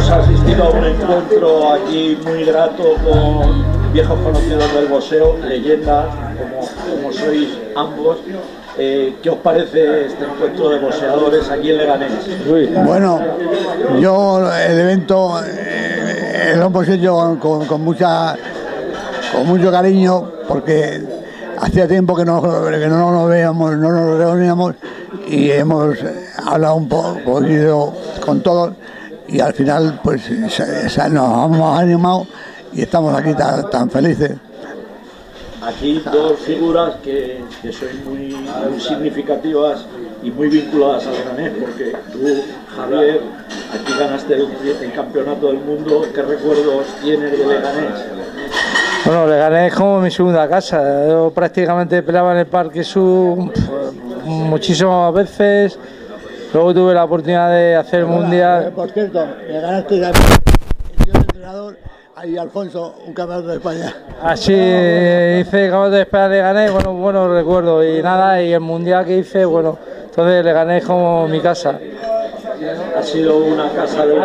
asistido a un encuentro aquí muy grato con viejos conocidos del boxeo, leyendas como sois ambos. ¿Qué os parece este encuentro de boxeadores aquí en Leganés? Bueno, yo el evento lo hemos hecho con mucho cariño, porque hacía tiempo que no nos veíamos, no nos reuníamos, y hemos hablado un poquito con todos, y al final pues nos hemos animado y estamos aquí tan felices. Aquí dos figuras que sois muy significativas y muy vinculadas a Leganés, porque tú, Javier, aquí ganaste el campeonato del mundo. ¿Qué recuerdos tienes de Leganés? Bueno, Leganés es como mi segunda casa. Yo prácticamente peleaba en el Parque Sur muchísimas veces. Luego tuve la oportunidad de hacer el mundial. Por cierto, le ganaste el entrenador y Alfonso, un campeonato de España. Así hice campeonato de España, Leganés, bueno recuerdo, y nada, y el mundial que hice, bueno, entonces Leganés como mi casa. Ha sido una casa de